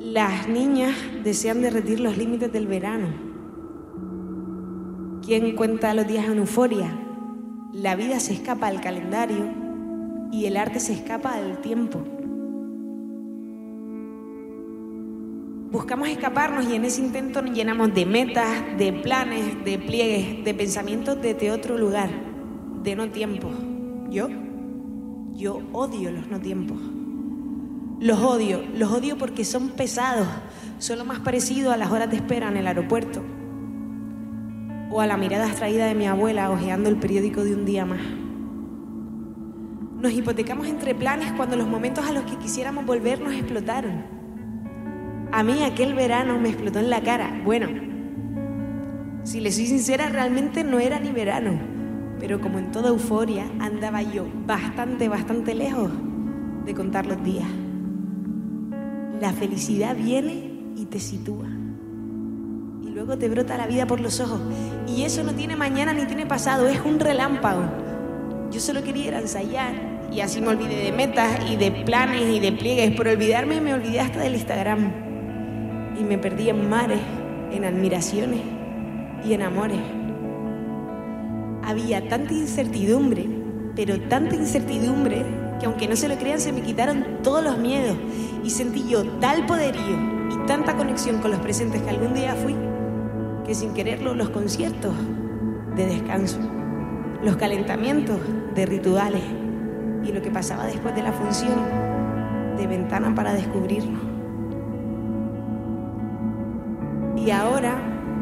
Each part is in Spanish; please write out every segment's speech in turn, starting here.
Las niñas desean derretir los límites del verano. ¿Quién cuenta los días en euforia? La vida se escapa al calendario y el arte se escapa al tiempo. Buscamos escaparnos y en ese intento nos llenamos de metas, de planes, de pliegues, de pensamientos desde otro lugar, de no tiempos. Yo odio los no tiempos. Los odio porque son pesados, son lo más parecido a las horas de espera en el aeropuerto o a la mirada abstraída de mi abuela hojeando el periódico de un día más. Nos hipotecamos entre planes cuando los momentos a los que quisiéramos volver nos explotaron. A mí aquel verano me explotó en la cara. Bueno, si le soy sincera, realmente no era ni verano, pero como en toda euforia andaba yo bastante lejos de contar los días. La felicidad viene y te sitúa. Y luego te brota la vida por los ojos. Y eso no tiene mañana ni tiene pasado, es un relámpago. Yo solo quería ir a ensayar. Y así me olvidé de metas y de planes y de pliegues. Por olvidarme me olvidé hasta del Instagram. Y me perdí en mares, en admiraciones y en amores. Había tanta incertidumbre, pero tanta incertidumbre, que aunque no se lo crean, se me quitaron todos los miedos y sentí yo tal poderío y tanta conexión con los presentes que algún día fui, que sin quererlo los conciertos de descanso, los calentamientos de rituales y lo que pasaba después de la función de ventana para descubrirnos. Y ahora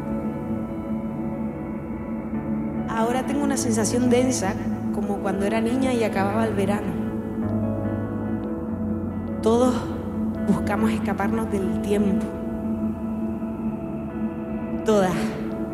tengo una sensación densa como cuando era niña y acababa el verano. Todos buscamos escaparnos del tiempo. Todas.